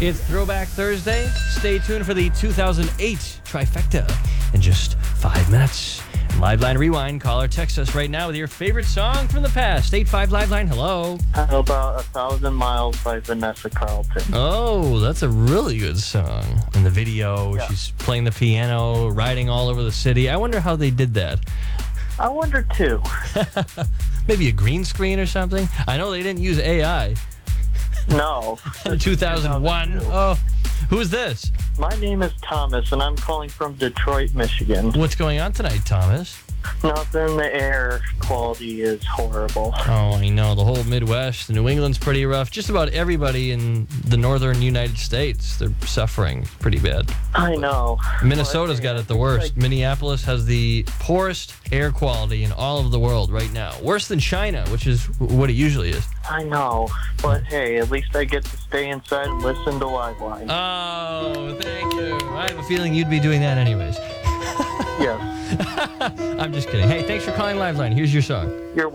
It's Throwback Thursday. Stay tuned for the 2008 trifecta in just 5 minutes. Liveline Rewind. Call or text us right now with your favorite song from the past. 85 Liveline, hello. How about 1,000 Miles by Vanessa Carlton? Oh, that's a really good song. In the video, she's playing the piano, riding all over the city. I wonder how they did that. I wonder too. Maybe a green screen or something? I know they didn't use AI. No. In 2001. Oh, who's this? My name is Thomas, and I'm calling from Detroit, Michigan. What's going on tonight, Thomas? Nothing. The air quality is horrible. Oh, I know. The whole Midwest, New England's pretty rough. Just about everybody in the northern United States, they're suffering pretty bad. I know. Minnesota's got it the worst. Minneapolis has the poorest air quality in all of the world right now. Worse than China, which is what it usually is. I know. But hey, at least I get to stay inside and listen to Liveline. Oh, thank you. I have a feeling you'd be doing that anyways. Yes. I'm just kidding. Hey, thanks for calling Liveline. Here's your song. You're